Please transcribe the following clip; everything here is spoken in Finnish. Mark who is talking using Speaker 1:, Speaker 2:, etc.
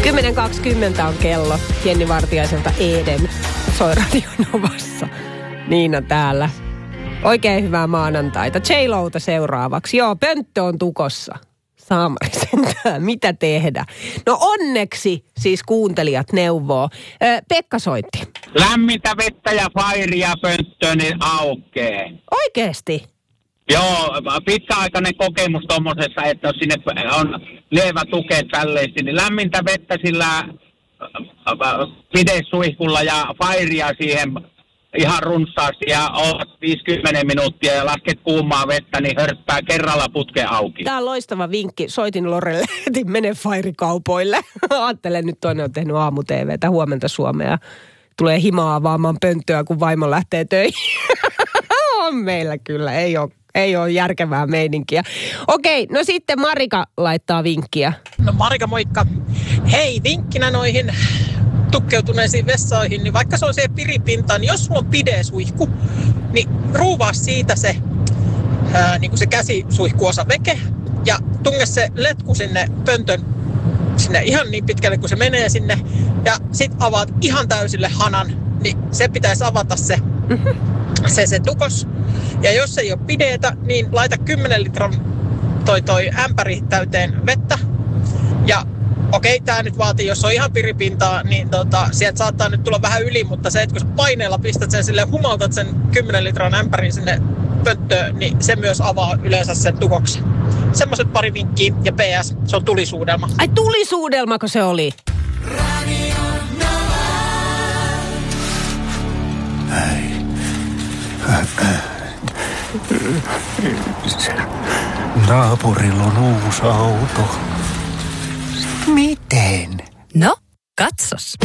Speaker 1: 10.20 on kello. Jenni Vartiaiselta Eden soi Radio Novassa. Niina täällä. Oikein hyvää maanantaita. J-Louta seuraavaksi. Joo, pönttö on tukossa. Saamari sentään. Mitä tehdä? No onneksi siis kuuntelijat neuvoo. Pekka soitti.
Speaker 2: Lämmintä vettä ja fairia pönttöön niin aukee.
Speaker 1: Oikeesti?
Speaker 2: Joo, pitkäaikainen kokemus tommosessa, että jos sinne on lievä tuke tälleesti, niin lämmintä vettä sillä pidesuihkulla ja fairia siihen ihan runsaasti ja oot 50 minuuttia ja lasket kuumaa vettä, niin hörppää kerralla putke auki.
Speaker 1: Tää on loistava vinkki. Soitin Lorelle, että mene fairikaupoille. Ajattelen nyt, toinen on tehnyt aamu-tv:tä Huomenta Suomea. Tulee himaa avaamaan pönttöä, kun vaimo lähtee töihin. On meillä kyllä, ei ole järkevää meininkiä. Okei, no sitten Marika laittaa vinkkiä.
Speaker 3: No Marika, moikka. Hei, vinkkinä noihin tukkeutuneisiin vessoihin, niin vaikka se on siihen piripintaan, niin jos sulla on pidesuihku, niin ruuvaa siitä se, niin kuin se käsisuihkuosa veke ja tunge se letku sinne pöntön sinne ihan niin pitkälle kuin se menee sinne ja sit avaat ihan täysille hanan, niin se pitäisi avata se tukos. Ja jos ei ole pideetä, niin laita 10 litran toi ämpäri täyteen vettä. Ja okei, tää nyt vaatii, jos on ihan piripintaa, niin sieltä saattaa nyt tulla vähän yli, mutta se, että kun sä paineella pistät sen silleen, humautat sen 10 litran ämpärin sinne pönttöön, niin se myös avaa yleensä sen tukoksen. Semmoiset pari vinkkiä ja PS, se on tulisuudelma.
Speaker 1: Ai tulisuudelmako se oli?
Speaker 4: Naapurilla on uusi auto. Miten?
Speaker 5: No, katsos.